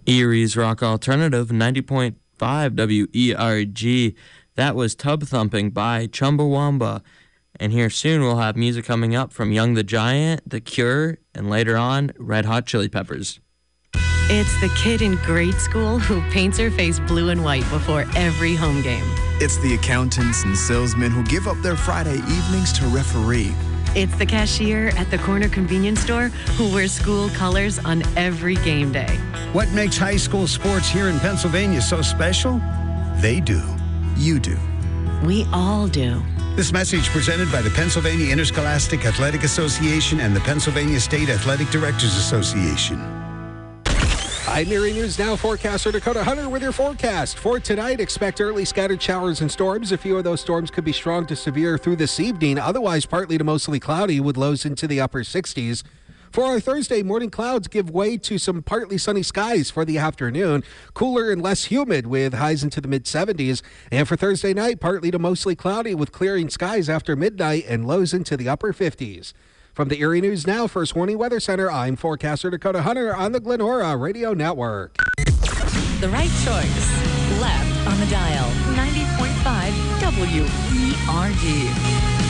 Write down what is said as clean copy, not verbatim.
Erie's Rock Alternative, 90.5 WERG. That was Tub Thumping by Chumbawamba. And here soon we'll have music coming up from Young the Giant, The Cure, and later on, Red Hot Chili Peppers. It's the kid in grade school who paints her face blue and white before every home game. It's the accountants and salesmen who give up their Friday evenings to referee. It's the cashier at the corner convenience store who wears school colors on every game day. What makes high school sports here in Pennsylvania so special? They do. You do. We all do. This message presented by the Pennsylvania Interscholastic Athletic Association and the Pennsylvania State Athletic Directors Association. I'm Erie News Now forecaster Dakota Hunter with your forecast. For tonight, expect early scattered showers and storms. A few of those storms could be strong to severe through this evening. Otherwise, partly to mostly cloudy with lows into the upper 60s. For our Thursday, morning clouds give way to some partly sunny skies for the afternoon. Cooler and less humid with highs into the mid-70s. And for Thursday night, partly to mostly cloudy with clearing skies after midnight and lows into the upper 50s. From the Erie News Now First Warning Weather Center, I'm forecaster Dakota Hunter on the Glenora Radio Network. The right choice. Left on the dial. 90.5 WERD.